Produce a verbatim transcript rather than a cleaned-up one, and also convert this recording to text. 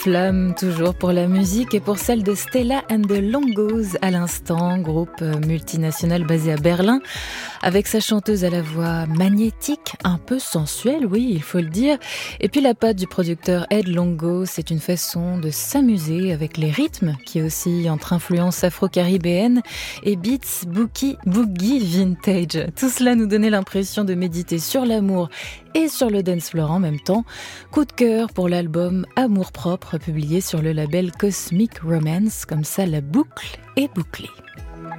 Flamme toujours pour la musique et pour celle de Stella and the Longos à l'instant, groupe multinational basé à Berlin, avec sa chanteuse à la voix magnétique, un peu sensuelle, oui, il faut le dire, et puis la patte du producteur Ed Longo, c'est une façon de s'amuser avec les rythmes qui oscillent entre influences afro-caribéennes et beats boogie, boogie vintage. Tout cela nous donnait l'impression de méditer sur l'amour et sur le dance floor en même temps. Coup de cœur pour l'album Amour propre, publié sur le label Cosmic Romance, comme ça la boucle est bouclée.